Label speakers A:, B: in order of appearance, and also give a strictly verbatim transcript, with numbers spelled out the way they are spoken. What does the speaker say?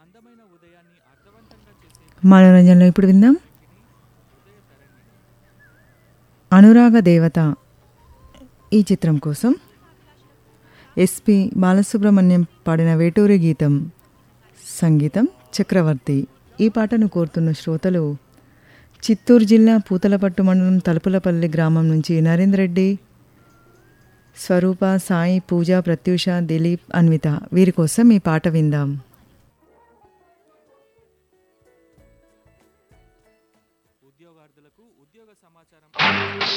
A: మనోరంజనలో ఇప్పుడు విందాం అనురాగ దేవత ఈ చిత్రం కోసం ఎస్పి బాలసుబ్రహ్మణ్యం పాడిన వేటూరి గీతం, సంగీతం చక్రవర్తి. ఈ పాటను కోరుతున్న శ్రోతలు చిత్తూరు జిల్లా పూతలపట్టు మండలం తలుపులపల్లి గ్రామం నుంచి నరేంద్ర రెడ్డి, స్వరూప, సాయి, పూజ, ప్రత్యూష, దిలీప్, అన్విత. వీరి కోసం ఈ పాట విందాం.